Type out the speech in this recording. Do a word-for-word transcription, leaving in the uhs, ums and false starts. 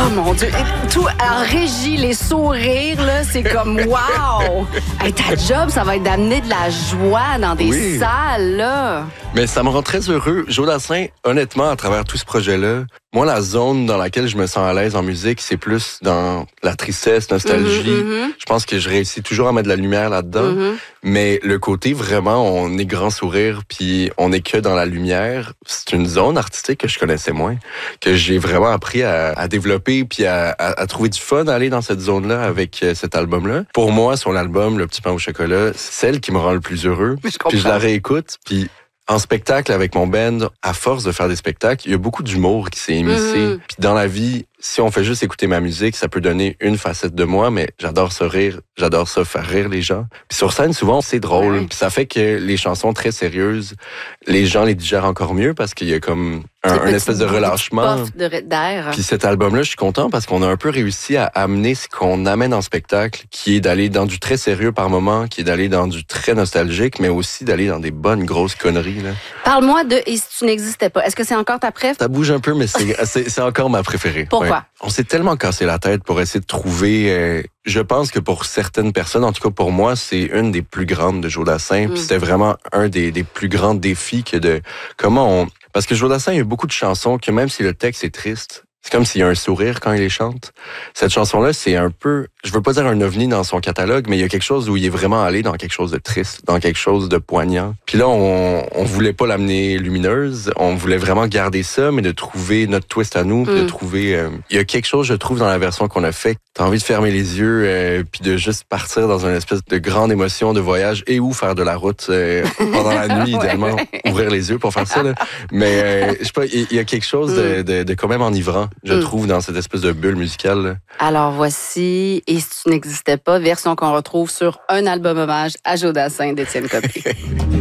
Oh mon Dieu. Tout en régie, les sourires, là, c'est comme wow! Hey, ta job, ça va être d'amener de la joie dans des Oui. salles, là. Mais ça me rend très heureux. Joe Dassin, honnêtement, à travers tout ce projet-là, moi, la zone dans laquelle je me sens à l'aise en musique, c'est plus dans la tristesse, nostalgie. Mm-hmm, mm-hmm. Je pense que je réussis toujours à mettre de la lumière là-dedans. Mm-hmm. Mais le côté, vraiment, on est grand sourire, puis on est que dans la lumière, c'est une zone artistique que je connaissais moins, que j'ai vraiment appris à, à développer, puis à, à, à trouver du fun à aller dans cette zone-là avec euh, cet album-là. Pour moi, son album, Le Petit Pain au chocolat, c'est celle qui me rend le plus heureux. Je Puis je la réécoute, puis en spectacle avec mon band, à force de faire des spectacles, il y a beaucoup d'humour qui s'est émissé. Mm-hmm. Puis dans la vie, si on fait juste écouter ma musique, ça peut donner une facette de moi, mais j'adore ça rire, j'adore ça faire rire les gens. Puis sur scène, souvent, c'est drôle. Ouais. Puis ça fait que les chansons très sérieuses, les gens les digèrent encore mieux parce qu'il y a comme un, un espèce de relâchement. Puff de- d'air. Puis cet album-là, je suis content parce qu'on a un peu réussi à amener ce qu'on amène en spectacle, qui est d'aller dans du très sérieux par moment, qui est d'aller dans du très nostalgique, mais aussi d'aller dans des bonnes grosses conneries, là. Parle-moi de Et si tu n'existais pas. Est-ce que c'est encore ta préf? Ça bouge un peu, mais c'est, c'est, c'est encore ma préférée. Pourquoi? Ouais. On s'est tellement cassé la tête pour essayer de trouver... euh, je pense que pour certaines personnes, en tout cas pour moi, c'est une des plus grandes de Joe Dassin. Mm. Puis c'était vraiment un des, des plus grands défis que de... Comment on... Parce que Joe Dassin, il y a beaucoup de chansons que même si le texte est triste, c'est comme s'il y a un sourire quand il les chante. Cette chanson-là, c'est un peu... Je veux pas dire un ovni dans son catalogue, mais il y a quelque chose où il est vraiment allé dans quelque chose de triste, dans quelque chose de poignant. Puis là, on, on voulait pas l'amener lumineuse, on voulait vraiment garder ça, mais de trouver notre twist à nous, puis Mm. de trouver... euh, Il y a quelque chose, je trouve, dans la version qu'on a fait. T'as envie de fermer les yeux, euh, puis de juste partir dans une espèce de grande émotion de voyage et ou faire de la route euh, pendant la nuit, Ouais. idéalement. Ouvrir les yeux pour faire ça, là. Mais euh, je sais pas, il y a quelque chose de, de, de quand même enivrant, je Mm. trouve, dans cette espèce de bulle musicale, là. Alors voici Et si tu n'existais pas, version qu'on retrouve sur un album hommage à Joe Dassin d'Étienne Copé.